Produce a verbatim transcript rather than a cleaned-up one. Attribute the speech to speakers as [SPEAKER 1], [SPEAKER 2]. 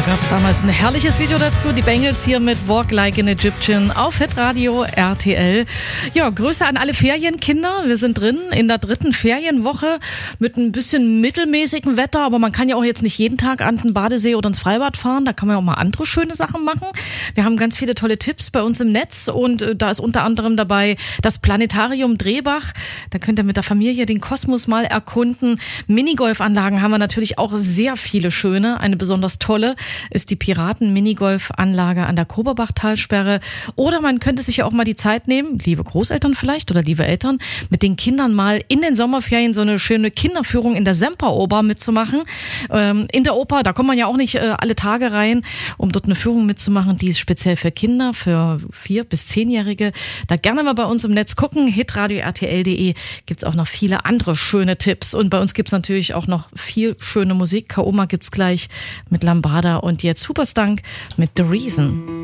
[SPEAKER 1] Gab es damals ein herrliches Video dazu. Die Bengals hier mit Walk Like an Egyptian auf Hitradio R T L. Ja, Grüße an alle Ferienkinder. Wir sind drin in der dritten Ferienwoche mit ein bisschen mittelmäßigem Wetter, aber man kann ja auch jetzt nicht jeden Tag an den Badesee oder ins Freibad fahren. Da kann man ja auch mal andere schöne Sachen machen. Wir haben ganz viele tolle Tipps bei uns im Netz und äh, da ist unter anderem dabei das Planetarium Drehbach. Da könnt ihr mit der Familie den Kosmos mal erkunden. Minigolfanlagen haben wir natürlich auch sehr viele schöne. Eine besonders tolle ist die Piraten-Minigolfanlage an der Koberbach-Talsperre. Oder man könnte sich ja auch mal die Zeit nehmen, liebe Großeltern vielleicht oder liebe Eltern, mit den Kindern mal in den Sommerferien so eine schöne Kinderführung in der Semperoper mitzumachen. Ähm, in der Oper, da kommt man ja auch nicht äh, alle Tage rein, um dort eine Führung mitzumachen, die ist speziell für Kinder, für vier- bis zehnjährige. Da gerne mal bei uns im Netz gucken, hitradio r t l punkt d e gibt's auch noch viele andere schöne Tipps. Und bei uns gibt's natürlich auch noch viel schöne Musik. Kaoma gibt's gleich mit Lambada und jetzt Superstunk mit The Reason.